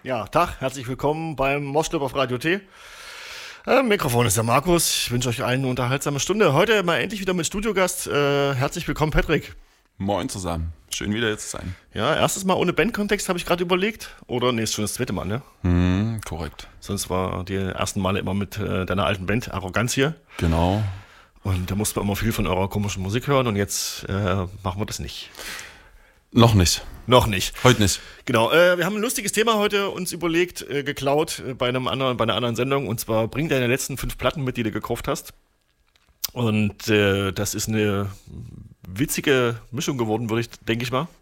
Ja, Tag, herzlich willkommen beim Moschlip auf Radio T. Mikrofon ist der Markus. Ich wünsche euch allen eine unterhaltsame Stunde. Heute mal endlich wieder mit Studiogast. Herzlich willkommen, Patrick. Moin zusammen. Schön wieder hier zu sein. Ja, erstes Mal ohne Bandkontext habe ich gerade überlegt. Oder nee, ist schon das zweite Mal, ne? Korrekt. Sonst war die ersten Male immer mit deiner alten Band Arroganz hier. Genau. Und da mussten wir immer viel von eurer komischen Musik hören und jetzt machen wir das nicht. Noch nicht. Noch nicht. Heute nicht. Genau, wir haben ein lustiges Thema heute uns überlegt, geklaut bei einer anderen Sendung. Und zwar bring deine letzten 5 Platten mit, die du gekauft hast. Und das ist eine witzige Mischung geworden, denke ich mal.